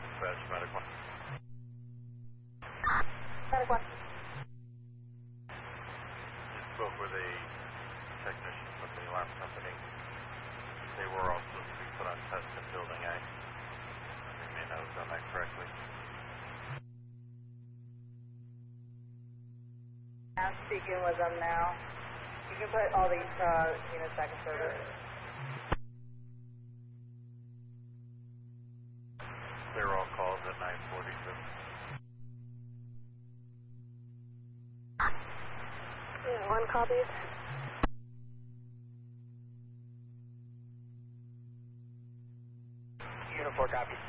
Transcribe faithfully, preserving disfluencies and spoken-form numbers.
Dispatch, Medic one. Medic one. Just spoke with a technician from the alarm company. They were all supposed to be put on test in Building A. They may not have done that correctly. I'm speaking with them now. You can put all these uh, units back in service. They were all called at nine forty-two. Yeah, one copies. Unit four copies.